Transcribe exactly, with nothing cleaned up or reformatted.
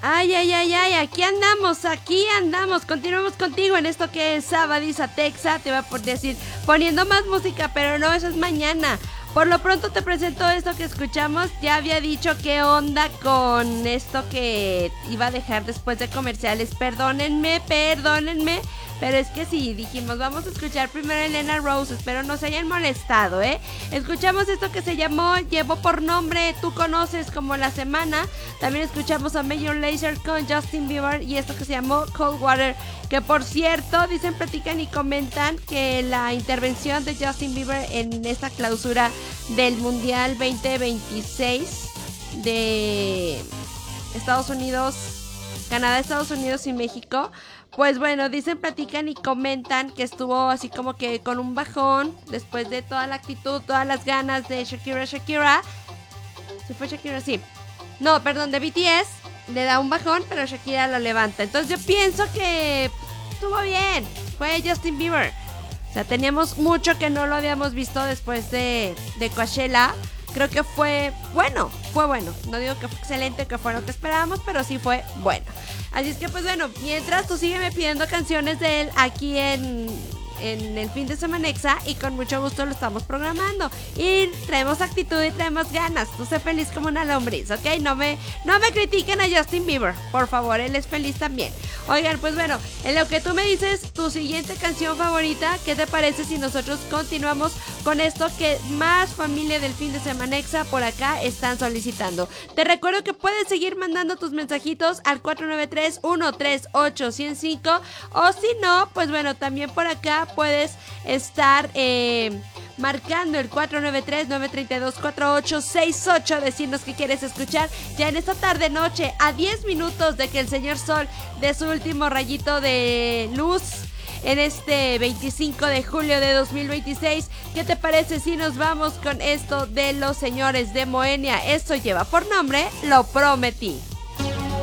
Ay, ay, ay, ay, aquí andamos, aquí andamos, continuamos contigo en esto que es Sabadisa Texa, te va a decir poniendo más música, pero no, eso es mañana. Por lo pronto te presento esto que escuchamos, ya había dicho qué onda con esto que iba a dejar después de comerciales, perdónenme, perdónenme. Pero es que sí, dijimos, vamos a escuchar primero a Elena Rose, espero no se hayan molestado, ¿eh? Escuchamos esto que se llamó, llevó por nombre, tú conoces como la semana. También escuchamos a Major Lazer con Justin Bieber y esto que se llamó Cold Water. Que por cierto, dicen, platican y comentan que la intervención de Justin Bieber en esta clausura del Mundial veinte veintiséis de Estados Unidos, Canadá, Estados Unidos y México, pues bueno, dicen, platican y comentan que estuvo así como que con un bajón después de toda la actitud, todas las ganas de Shakira, Shakira. ¿Se fue Shakira? Sí. No, perdón, de B T S. Le da un bajón, pero Shakira lo levanta. Entonces yo pienso que estuvo bien. Fue Justin Bieber. O sea, teníamos mucho que no lo habíamos visto después de, de Coachella. Creo que fue bueno, fue bueno. No digo que fue excelente, que fue lo que esperábamos, pero sí fue bueno. Así es que pues bueno, mientras tú sígueme pidiendo canciones de él aquí en, en el fin de semana Exa y con mucho gusto lo estamos programando. Y traemos actitud y traemos ganas. Tú sé feliz como una lombriz, ¿ok? No me, no me critiquen a Justin Bieber, por favor, él es feliz también. Oigan, pues bueno, en lo que tú me dices tu siguiente canción favorita, ¿qué te parece si nosotros continuamos con esto que más familia del fin de semana Exa por acá están solicitando? Te recuerdo que puedes seguir mandando tus mensajitos al cuatro nueve tres, uno tres ocho, uno cero cinco, o si no, pues bueno, también por acá puedes estar eh, marcando el cuatro nueve tres, nueve tres dos, cuatro ocho seis ocho, decirnos que quieres escuchar ya en esta tarde noche, a diez minutos de que el señor Sol dé su último rayito de luz en este veinticinco de julio de dos mil veintiséis. ¿Qué te parece si nos vamos con esto de los señores de Moenia? Esto lleva por nombre Lo Prometí.